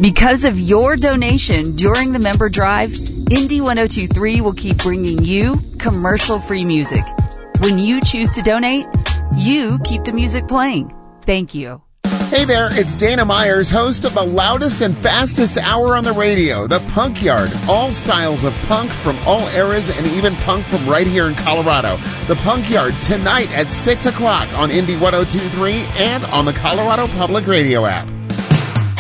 Because of your donation during the member drive, Indie 102.3 will keep bringing you commercial-free music. When you choose to donate, you keep the music playing. Thank you. Hey there, it's Dana Myers, host of the loudest and fastest hour on the radio, The Punk Yard. All styles of punk from all eras and even punk from right here in Colorado. The Punk Yard tonight at 6 o'clock on Indie 102.3 and on the Colorado Public Radio app.